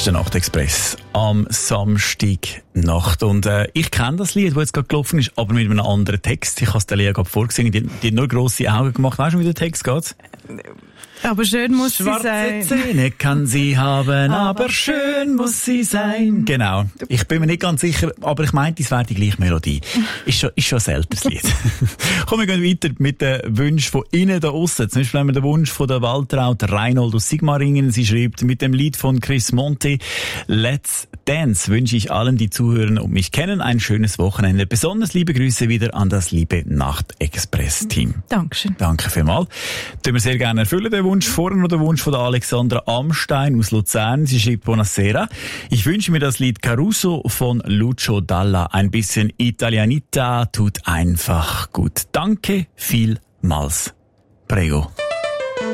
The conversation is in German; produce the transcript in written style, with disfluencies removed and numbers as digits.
ist der Nachtexpress am Samstagnacht. Und ich kenne das Lied, das jetzt gerade gelaufen ist, aber mit einem anderen Text. Ich habe es der Lea gerade vorgesungen. Die hat nur grosse Augen gemacht. Weißt du, wie der Text geht? Aber schön muss Schwarze sie sein. Zähne kann sie haben, aber schön muss sie sein. Genau. Ich bin mir nicht ganz sicher, aber ich meinte, es wäre die gleiche Melodie. Ist schon ein älteres Lied. Komm, wir gehen weiter mit den Wünschen von innen da aussen. Zum Beispiel haben wir den Wunsch von der Waltraud Reinhold aus Sigmaringen. Sie schreibt, mit dem Lied von Chris Monti, Let's Dance, wünsche ich allen, die zuhören und mich kennen, ein schönes Wochenende. Besonders liebe Grüße wieder an das liebe Nacht-Express-Team. Dankeschön. Danke vielmals. Den wir sehr gerne erfüllen, den Wunsch. Vorher noch der Wunsch von der Alexandra Amstein aus Luzern. Sie schreibt Buonasera. Ich wünsche mir das Lied Caruso von Lucio Dalla. Ein bisschen Italianita tut einfach gut. Danke vielmals. Prego.